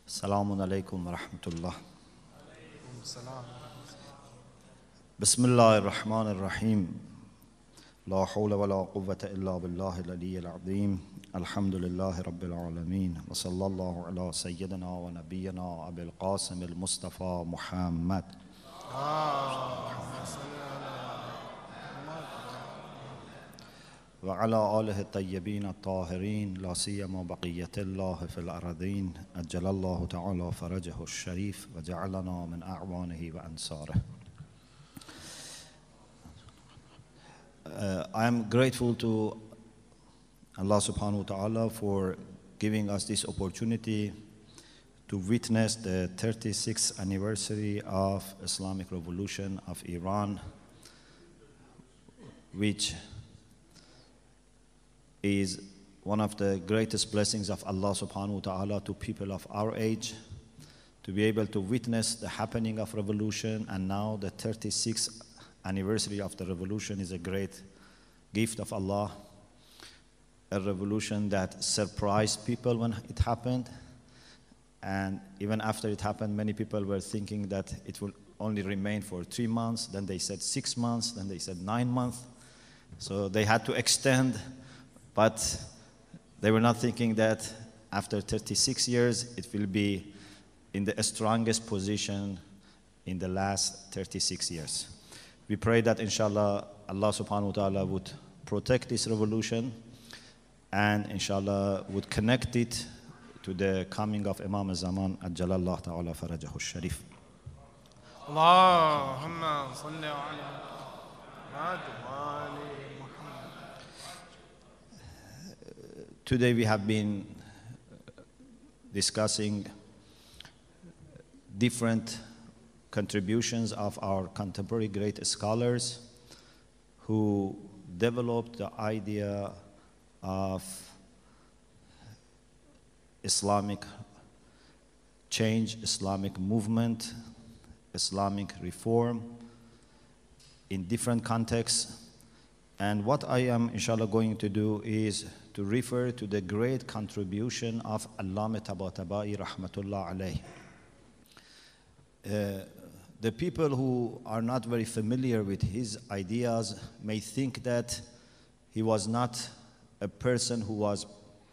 Assalamu alaikum wa rahmatullah. Bismillahir Rahmanir Rahim. La hawla wa la quwwata illa billahi al-aliyyil azim. Alhamdulillahi Rabbil Alameen. Wa sallallahu ala sayyidina wa nabiyyina Abil Qasim al-Mustafa Muhammad. وعلى آله الطيبين الطاهرين لا سيما بقية الله في الأرضين أجل الله تعالى فرجه الشريف وجعلنا من أعوانه وأنصاره. I am grateful to Allah subhanahu wa ta'ala for giving us this opportunity to witness the 36th anniversary of Islamic Revolution of Iran, which is one of the greatest blessings of Allah subhanahu wa ta'ala to people of our age, to be able to witness the happening of revolution, and now the 36th anniversary of the revolution is a great gift of Allah, a revolution that surprised people when it happened, and even after it happened, many people were thinking that it will only remain for 3 months, then they said 6 months, then they said 9 months, so they had to extend. But they were not thinking that after 36 years, it will be in the strongest position in the last 36 years. We pray that inshallah, Allah subhanahu wa ta'ala would protect this revolution and inshallah would connect it to the coming of Imam al-Zaman, Ajjalallahu ta'ala farajahu al-Sharif. Allahumma salli ala Muhammad wa ali Muhammad. Today we have been discussing different contributions of our contemporary great scholars who developed the idea of Islamic change, Islamic movement, Islamic reform in different contexts. And what I am inshallah going to do is to refer to the great contribution of Allama Tabatabai rahmatullah alayh. The people who are not very familiar with his ideas may think that he was not a person who was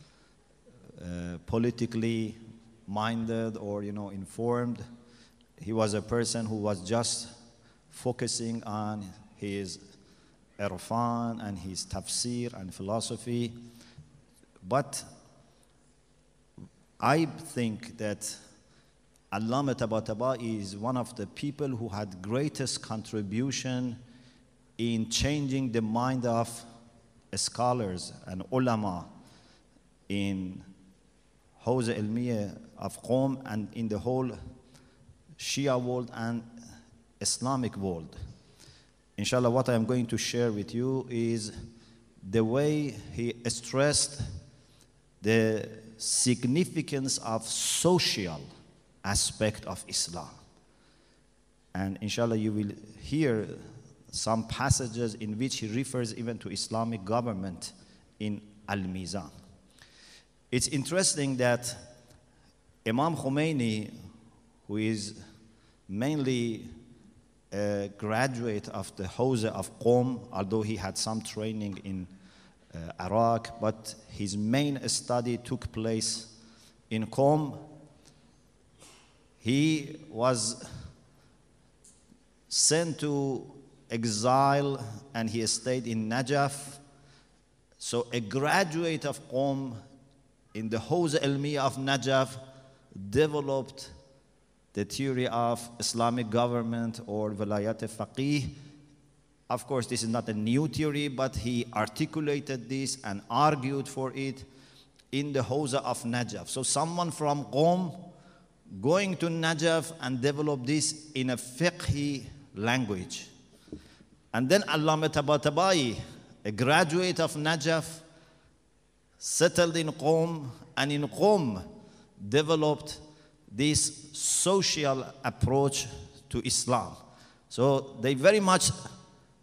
politically minded or informed. He was a person who was just focusing on his irfan and his tafsir and philosophy. But I think that Allama Tabatabai is one of the people who had greatest contribution in changing the mind of scholars and ulama in Hawza Ilmiya of Qom and in the whole Shia world and Islamic world. Inshallah, what I am going to share with you is the way he stressed the significance of social aspect of Islam. And inshallah, you will hear some passages in which he refers even to Islamic government in Al-Mizan. It's interesting that Imam Khomeini, who is mainly a graduate of the Hawza of Qom, although he had some training in Iraq, but his main study took place in Qom. He was sent to exile and he stayed in Najaf. So a graduate of Qom in the Hawza Ilmiya of Najaf developed the theory of Islamic government or Vilayat Faqih. Of course, this is not a new theory, but he articulated this and argued for it in the Hawza of Najaf. So someone from Qom going to Najaf and develop this in a fiqhi language. And then Allama Tabatabai, a graduate of Najaf, settled in Qom, and in Qom developed this social approach to Islam. So they very much